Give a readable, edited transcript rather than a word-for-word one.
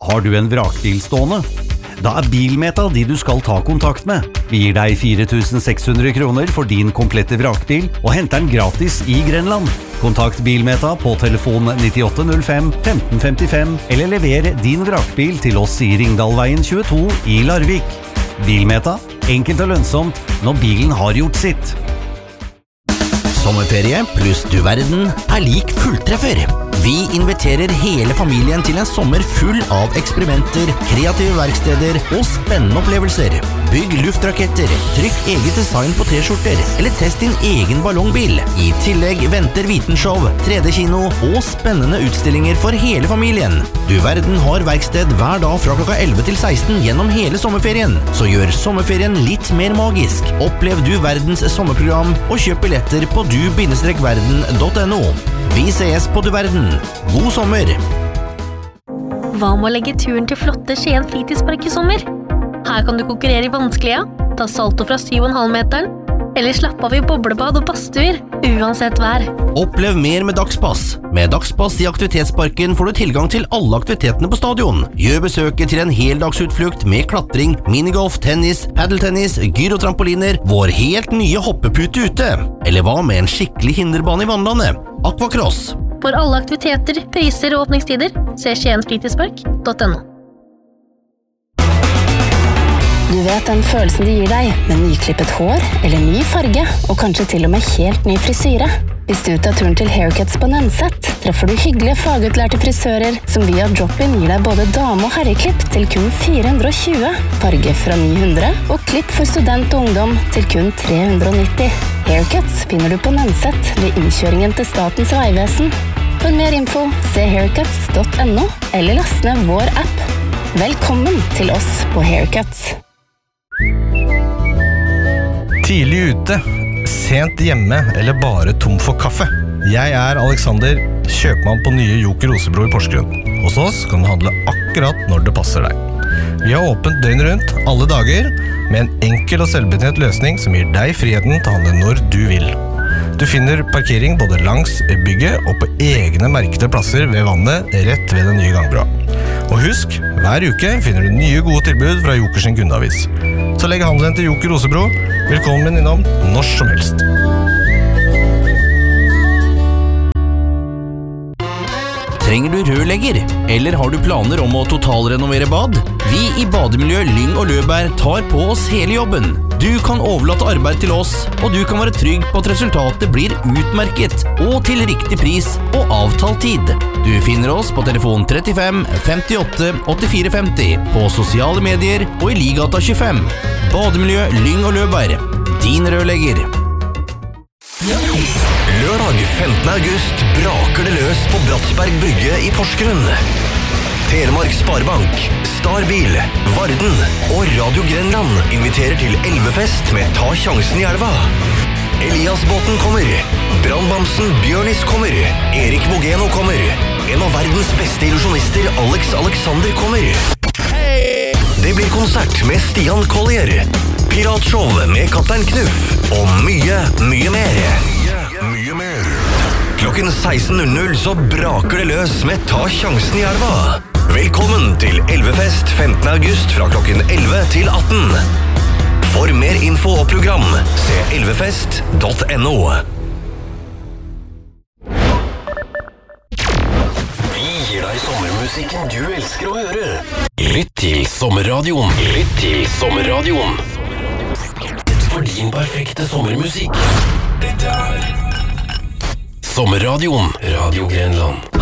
Har du en vrakbil stående? Da Bilmeta de du skal ta kontakt med. Vi gir deg 4.600 kroner for din komplette vrakbil og henter den gratis i Grenland. Kontakt Bilmeta på telefon 9805 1555 eller lever din vrakbil til oss i Ringdalveien 22 i Larvik. Bilmeta, enkelt og lønnsomt når bilen har gjort sitt. Sommerferie pluss du verden lik fulltreffer. Vi inviterer hele familien til en sommer full av eksperimenter, kreative verksteder og spennende opplevelser. Bygg luftraketter, trykk eget design på t-skjorter, eller test din egen ballongbil. I tillegg venter vitenshow, 3D-kino og spennende utstillinger for hele familien. Du verden har verksted hver dag fra klokka 11 til 16 gjennom hele sommerferien. Så gjør sommerferien litt mer magisk. Opplev du verdens sommerprogram og kjøp billetter på du-verden.no. Vi ses på Du Verden. God sommer! Hva med å legge turen til flotte Skien fritidspark i sommer? Her kan du konkurrere i vanskelige, ta salto fra 7,5 meteren, eller slappe av i boblebad og badstuer, uansett vær. Opplev mer med Dagspass. Med Dagspass i aktivitetsparken får du tilgang til alle aktivitetene på stadion. Gjør besøket til en heldagsutflukt med klatring, minigolf, tennis, paddeltennis, gyrotrampoliner, vår helt nye hoppepute ute. Eller hva med en skikkelig hinderbane i vannlandet? Aquacross. For alle aktiviteter, priser og åpningstider, se skiensfritidspark.no. Du vet den følelsen det gir deg med nyklippet hår eller ny farge, og kanskje til og med helt ny frisyre. Hvis du tar turen til Haircuts på Nenset, treffer du hyggelige fagutlærte frisører som via drop-in gir deg både dame- og herreklipp til kun 420, farge fra 900 og klipp for student og ungdom til kun 390. Haircuts finner du på Nenset ved innkjøringen til Statens Vegvesen. For mer info, se haircuts.no eller last ned vår app. Velkommen til oss på Haircuts. Tidlig ute, sent hjemme eller bare tom for kaffe. Jeg Alexander, kjøpmann på nye Joker Rosebro i Porsgrunn. Hos oss kan du handle akkurat når det passer deg. Vi har åpent døgn rundt, alle dager, med en enkel og selvbetjent løsning som gir deg friheten til å handle når du vil. Du finner parkering både langs bygget og på egne merkede plasser ved vannet rett ved den nye gangbrua. Og husk, hver uke finner du nye gode tilbud fra Jokers kundeavis. Så legg handelen til Joker Rosebro. Velkommen innom når som helst. Trenger du rørlegger? Eller har du planer om å totalrenovere bad? Vi i Bademiljø Lyng og Løberg tar på oss hele jobben. Du kan overlate arbeid til oss, og du kan være trygg på at resultatet blir utmerket og til riktig pris og avtalt tid. Du finner oss på telefon 35 58 84 50, på sosiale medier og i Ligata 25. Bademiljø Lyng og Løberg. Din rørlegger. Lørdag 15. august braker det løs på Bratsberg Brygge i Porsgrunn. Telemark Sparebank, Starbil, Varden og Radio Grenland inviterer til elvefest med Ta sjansen i elva. Eliasbåten kommer, Brandbamsen Bjørnis kommer, Erik Bogeno kommer, en av verdens beste illusjonister Alex Alexander kommer. Det blir konsert med Stian Collier, piratshow med Kaptein Knuff og mye mer. Klokken 16.00 så braker det løs med Ta sjansen i elva. Velkommen til Elvefest 15. august fra klokken 11 til 18. For mer info og program, se elvefest.no. Vi gir deg sommermusikken du elsker å høre. Lytt til Sommerradioen. For din perfekte sommermusikk. Dette Sommerradioen. Radio Grenland.